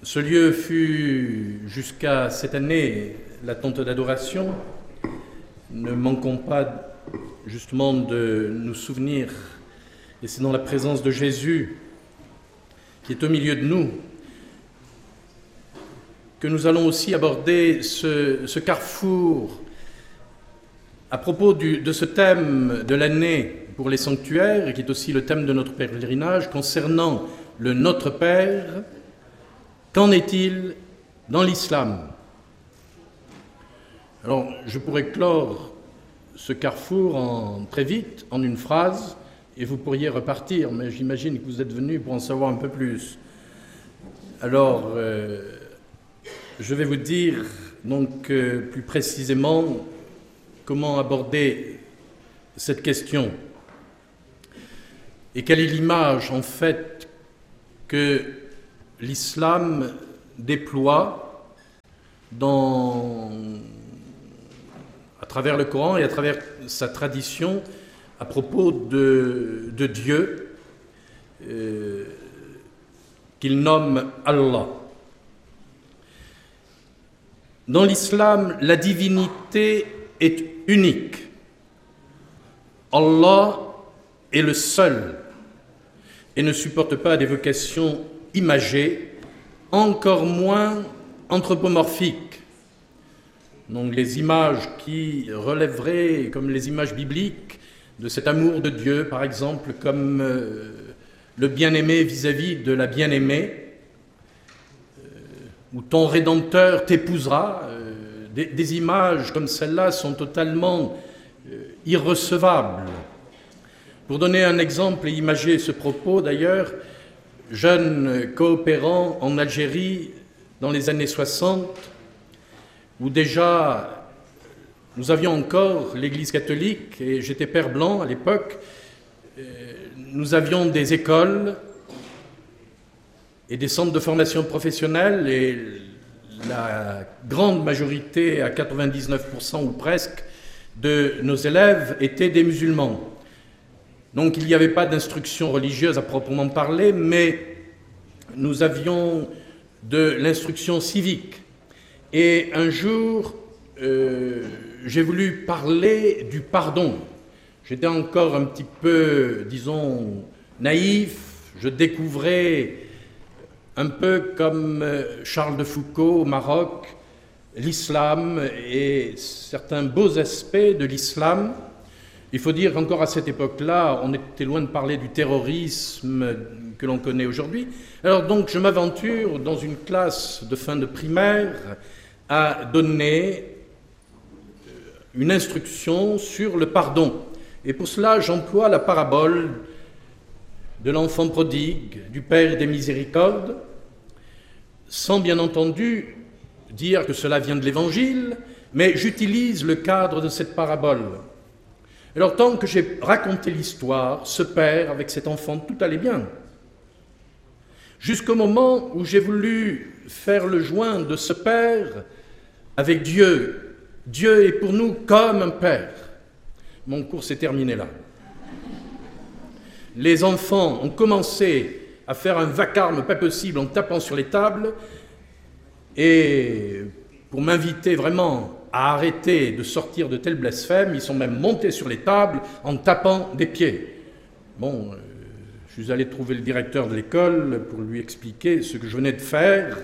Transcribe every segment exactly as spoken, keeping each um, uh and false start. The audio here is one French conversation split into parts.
Ce lieu fut jusqu'à cette année la tente d'adoration. Ne manquons pas justement de nous souvenir, et c'est dans la présence de Jésus qui est au milieu de nous, que nous allons aussi aborder ce, ce carrefour à propos du, de ce thème de l'année pour les sanctuaires, et qui est aussi le thème de notre pèlerinage, concernant le Notre Père. Qu'en est-il dans l'islam? Alors, je pourrais clore ce carrefour en, très vite, en une phrase, et vous pourriez repartir, mais j'imagine que vous êtes venus pour en savoir un peu plus. Alors, euh, je vais vous dire donc euh, plus précisément comment aborder cette question et quelle est l'image en fait que l'islam déploie dans, à travers le Coran et à travers sa tradition à propos de, de Dieu euh, qu'il nomme Allah. Dans l'islam, la divinité est unique. Allah est le seul et ne supporte pas des vocations imagées, encore moins anthropomorphiques. Donc les images qui relèveraient, comme les images bibliques, de cet amour de Dieu, par exemple, comme euh, le bien-aimé vis-à-vis de la bien-aimée, euh, ou ton Rédempteur t'épousera. Euh, des, des images comme celle-là sont totalement euh, irrecevables. Pour donner un exemple et imager ce propos, d'ailleurs, jeune coopérant en Algérie dans les années soixante, où déjà nous avions encore l'Église catholique, et j'étais père blanc à l'époque, nous avions des écoles et des centres de formation professionnelle, et la grande majorité, à quatre-vingt-dix-neuf pour cent ou presque, de nos élèves étaient des musulmans. Donc il n'y avait pas d'instruction religieuse à proprement parler, mais nous avions de l'instruction civique. Et un jour, euh, j'ai voulu parler du pardon. J'étais encore un petit peu, disons, naïf. Je découvrais un peu comme Charles de Foucault au Maroc, l'islam et certains beaux aspects de l'islam. Il faut dire qu'encore à cette époque-là, on était loin de parler du terrorisme que l'on connaît aujourd'hui. Alors donc, je m'aventure dans une classe de fin de primaire à donner une instruction sur le pardon. Et pour cela, j'emploie la parabole de l'enfant prodigue, du Père des miséricordes, sans bien entendu dire que cela vient de l'Évangile, mais j'utilise le cadre de cette parabole. Alors, tant que j'ai raconté l'histoire, ce père, avec cet enfant, tout allait bien. Jusqu'au moment où j'ai voulu faire le joint de ce père avec Dieu. Dieu est pour nous comme un père. Mon cours s'est terminé là. Les enfants ont commencé à faire un vacarme pas possible en tapant sur les tables, et pour m'inviter vraiment à arrêter de sortir de tels blasphèmes, ils sont même montés sur les tables en tapant des pieds. Bon, euh, je suis allé trouver le directeur de l'école pour lui expliquer ce que je venais de faire,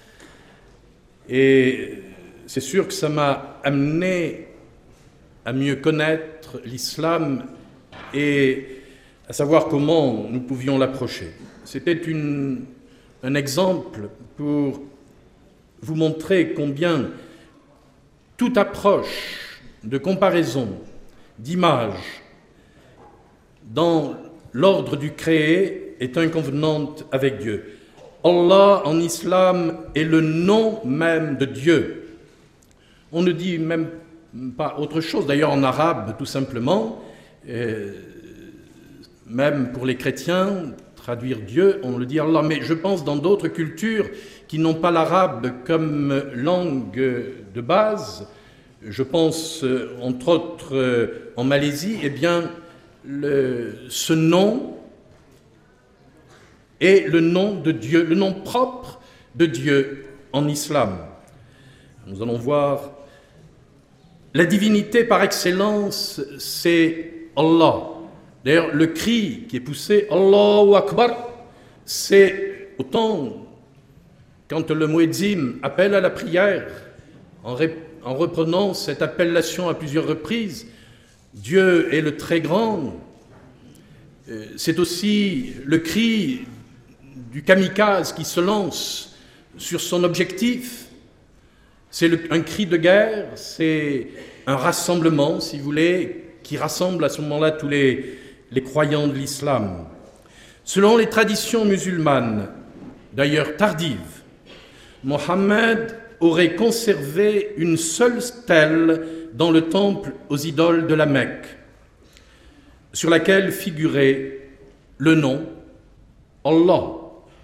et c'est sûr que ça m'a amené à mieux connaître l'islam et à savoir comment nous pouvions l'approcher. C'était une, un exemple pour vous montrer combien toute approche de comparaison, d'image, dans l'ordre du créé est inconvenante avec Dieu. Allah en islam est le nom même de Dieu. On ne dit même pas autre chose, d'ailleurs en arabe tout simplement, euh, même pour les chrétiens, traduire Dieu, on le dit Allah, mais je pense dans d'autres cultures qui n'ont pas l'arabe comme langue de base, je pense entre autres en Malaisie, eh bien le, ce nom est le nom de Dieu, le nom propre de Dieu en islam. Nous allons voir la divinité par excellence, c'est Allah. D'ailleurs, le cri qui est poussé, Allahu Akbar, c'est autant quand le muezzin appelle à la prière, en, en reprenant cette appellation à plusieurs reprises, Dieu est le très grand. C'est aussi le cri du kamikaze qui se lance sur son objectif. C'est le, un cri de guerre, c'est un rassemblement, si vous voulez, qui rassemble à ce moment-là tous les, les croyants de l'islam. Selon les traditions musulmanes, d'ailleurs tardives, Mohammed aurait conservé une seule stèle dans le temple aux idoles de la Mecque, sur laquelle figurait le nom Allah.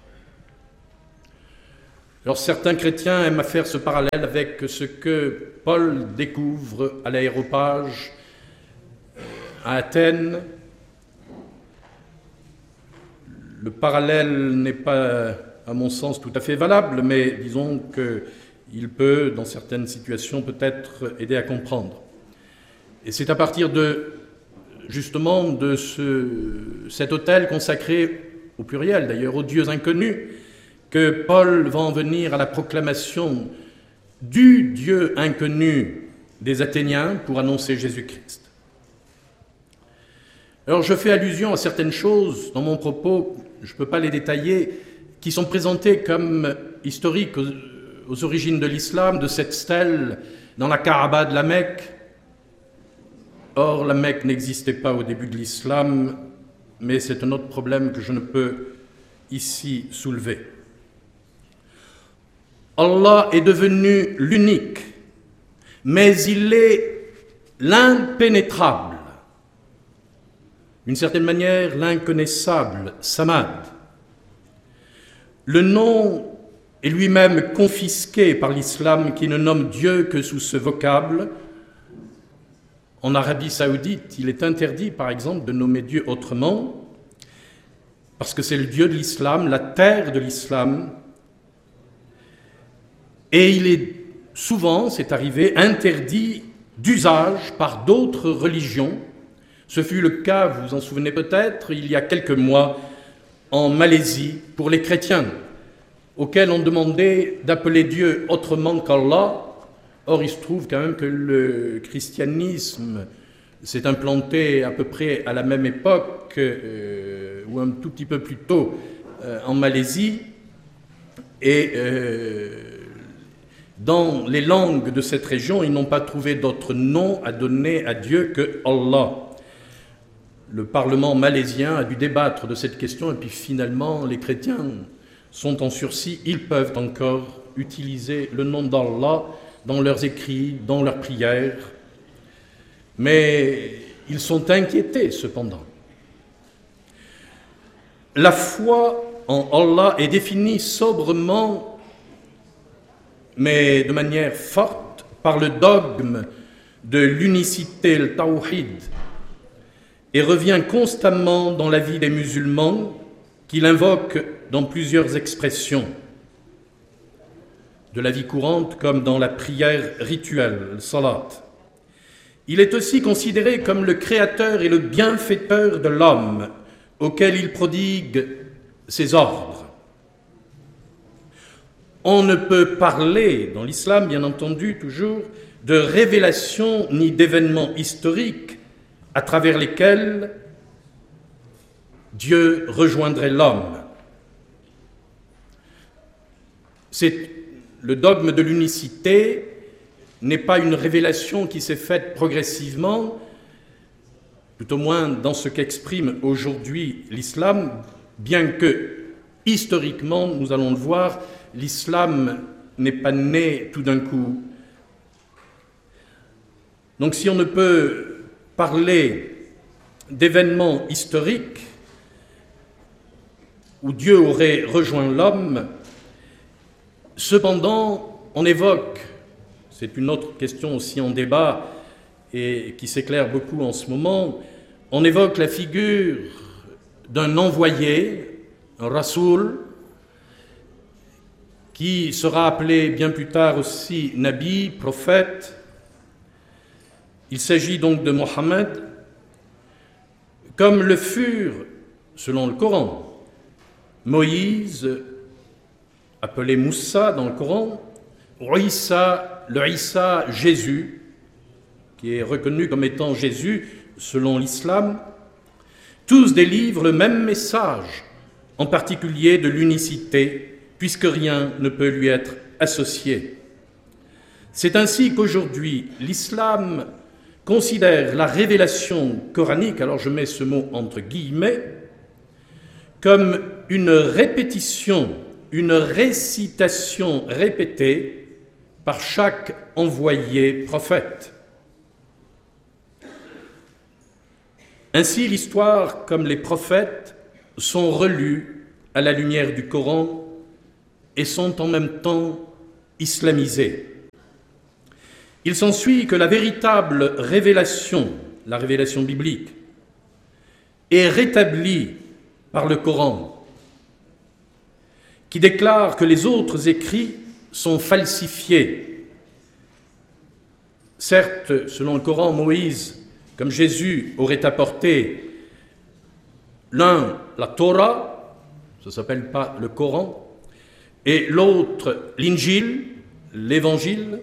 Alors certains chrétiens aiment à faire ce parallèle avec ce que Paul découvre à l'aéropage à Athènes. Le parallèle n'est pas, à mon sens, tout à fait valable, mais disons qu'il peut, dans certaines situations, peut-être aider à comprendre. Et c'est à partir de, justement, de ce, cet autel consacré, au pluriel d'ailleurs, aux dieux inconnus, que Paul va en venir à la proclamation du Dieu inconnu des Athéniens pour annoncer Jésus-Christ. Alors je fais allusion à certaines choses dans mon propos, je ne peux pas les détailler, qui sont présentées comme historiques aux, aux origines de l'islam, de cette stèle dans la Kaaba de la Mecque. Or, la Mecque n'existait pas au début de l'islam, mais c'est un autre problème que je ne peux ici soulever. Allah est devenu l'unique, mais il est l'impénétrable, d'une certaine manière l'inconnaissable, Samad. Le nom est lui-même confisqué par l'islam qui ne nomme Dieu que sous ce vocable. En Arabie Saoudite, il est interdit, par exemple, de nommer Dieu autrement, parce que c'est le Dieu de l'islam, la terre de l'islam. Et il est souvent, c'est arrivé, interdit d'usage par d'autres religions. Ce fut le cas, vous vous en souvenez peut-être, il y a quelques mois, en Malaisie, pour les chrétiens, auxquels on demandait d'appeler Dieu autrement qu'Allah. Or, il se trouve quand même que le christianisme s'est implanté à peu près à la même époque, euh, ou un tout petit peu plus tôt, euh, en Malaisie, et euh, dans les langues de cette région, ils n'ont pas trouvé d'autre nom à donner à Dieu que Allah. Le Parlement malaisien a dû débattre de cette question, et puis finalement, les chrétiens sont en sursis, ils peuvent encore utiliser le nom d'Allah dans leurs écrits, dans leurs prières, mais ils sont inquiétés cependant. La foi en Allah est définie sobrement, mais de manière forte, par le dogme de l'unicité, le tawhid, et revient constamment dans la vie des musulmans qui l'invoquent dans plusieurs expressions, de la vie courante comme dans la prière rituelle, le salat. Il est aussi considéré comme le créateur et le bienfaiteur de l'homme, auquel il prodigue ses ordres. On ne peut parler, dans l'islam bien entendu toujours, de révélation ni d'événements historiques à travers lesquels Dieu rejoindrait l'homme. C'est le dogme de l'unicité n'est pas une révélation qui s'est faite progressivement, tout au moins dans ce qu'exprime aujourd'hui l'islam, bien que historiquement, nous allons le voir, l'islam n'est pas né tout d'un coup. Donc si on ne peut parler d'événements historiques où Dieu aurait rejoint l'homme, cependant, on évoque, c'est une autre question aussi en débat et qui s'éclaire beaucoup en ce moment, on évoque la figure d'un envoyé, un rasoul, qui sera appelé bien plus tard aussi Nabi, prophète. Il s'agit donc de Mohammed, comme le furent, selon le Coran, Moïse, appelé Moussa dans le Coran, Isa, le Isa, Jésus, qui est reconnu comme étant Jésus selon l'islam. Tous délivrent le même message, en particulier de l'unicité, puisque rien ne peut lui être associé. C'est ainsi qu'aujourd'hui, l'islam considère la révélation coranique, alors je mets ce mot entre guillemets, comme une répétition, une récitation répétée par chaque envoyé prophète. Ainsi, l'histoire, comme les prophètes, sont relus à la lumière du Coran et sont en même temps islamisés. Il s'ensuit que la véritable révélation, la révélation biblique, est rétablie par le Coran, qui déclare que les autres écrits sont falsifiés. Certes, selon le Coran, Moïse, comme Jésus, aurait apporté l'un, la Torah, ça ne s'appelle pas le Coran, et l'autre, l'Injil, l'Évangile.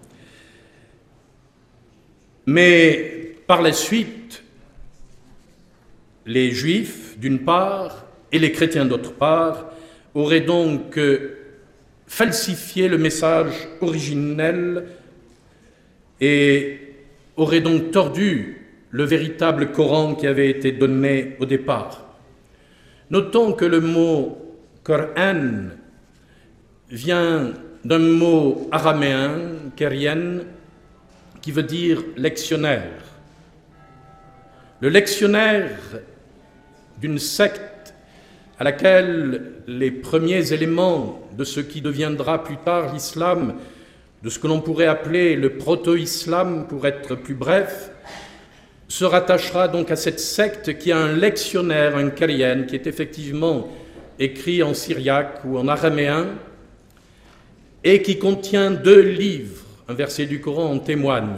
Mais par la suite, les Juifs, d'une part, et les chrétiens, d'autre part, auraient donc falsifié le message originel et auraient donc tordu le véritable Coran qui avait été donné au départ. Notons que le mot « Qur'an » vient d'un mot araméen, kérien, qui veut dire lectionnaire. Le lectionnaire d'une secte à laquelle les premiers éléments de ce qui deviendra plus tard l'islam, de ce que l'on pourrait appeler le proto-islam pour être plus bref, se rattachera donc à cette secte qui a un lectionnaire, un kérien, qui est effectivement écrit en syriaque ou en araméen et qui contient deux livres. Un verset du Coran en témoigne.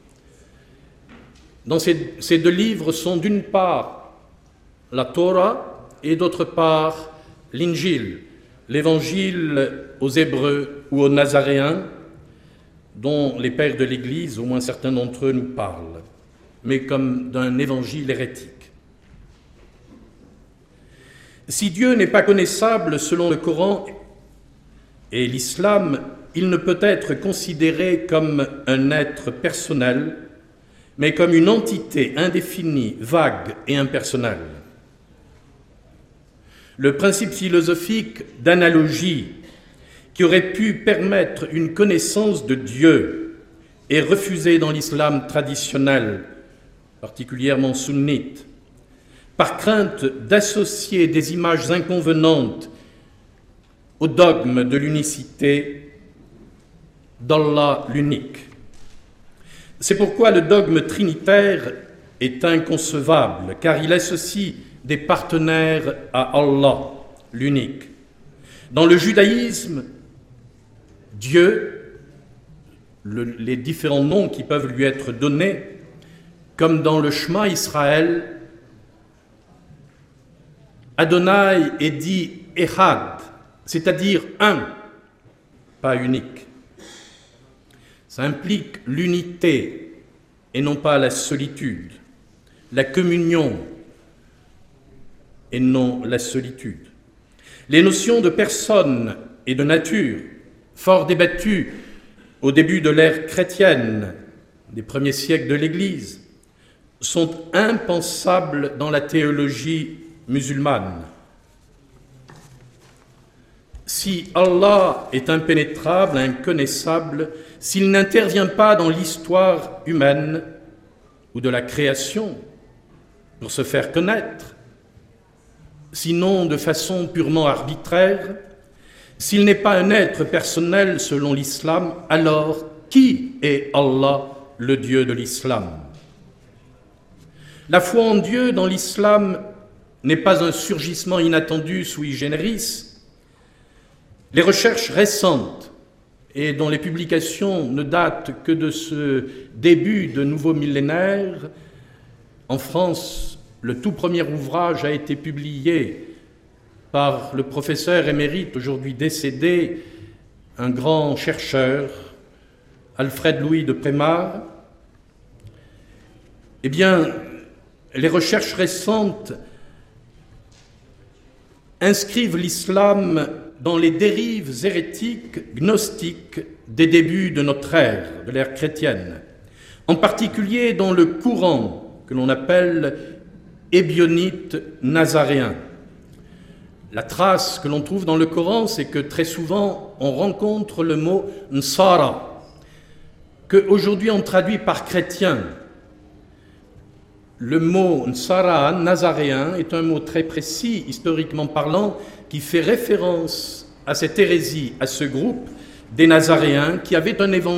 Dans ces, ces deux livres sont d'une part la Torah et d'autre part l'Injil, l'évangile aux Hébreux ou aux Nazaréens, dont les pères de l'Église, au moins certains d'entre eux, nous parlent, mais comme d'un évangile hérétique. Si Dieu n'est pas connaissable selon le Coran et l'islam, il ne peut être considéré comme un être personnel, mais comme une entité indéfinie, vague et impersonnelle. Le principe philosophique d'analogie qui aurait pu permettre une connaissance de Dieu est refusé dans l'islam traditionnel, particulièrement sunnite, par crainte d'associer des images inconvenantes au dogme de l'unicité d'Allah l'unique. C'est pourquoi le dogme trinitaire est inconcevable, car il associe des partenaires à Allah l'unique. Dans le judaïsme, Dieu, le, les différents noms qui peuvent lui être donnés, comme dans le Shema Israël, Adonai est dit Echad, c'est-à-dire un, pas unique. Ça implique l'unité et non pas la solitude, la communion et non la solitude. Les notions de personne et de nature, fort débattues au début de l'ère chrétienne, des premiers siècles de l'Église, sont impensables dans la théologie musulmane. Si Allah est impénétrable, inconnaissable, s'il n'intervient pas dans l'histoire humaine ou de la création pour se faire connaître, sinon de façon purement arbitraire, s'il n'est pas un être personnel selon l'islam, alors qui est Allah, le Dieu de l'islam? La foi en Dieu dans l'islam n'est pas un surgissement inattendu sui generis. Les recherches récentes, et dont les publications ne datent que de ce début de nouveau millénaire, en France, le tout premier ouvrage a été publié par le professeur émérite, aujourd'hui décédé, un grand chercheur, Alfred Louis de Prémar. Eh bien, les recherches récentes inscrivent l'islam dans les dérives hérétiques gnostiques des débuts de notre ère, de l'ère chrétienne, en particulier dans le courant que l'on appelle ébionnite nazaréen. La trace que l'on trouve dans le Coran, c'est que très souvent on rencontre le mot Nsara, qu'aujourd'hui on traduit par chrétien. Le mot Nsara, nazaréen, est un mot très précis, historiquement parlant, qui fait référence à cette hérésie, à ce groupe des Nazaréens qui avaient un évangile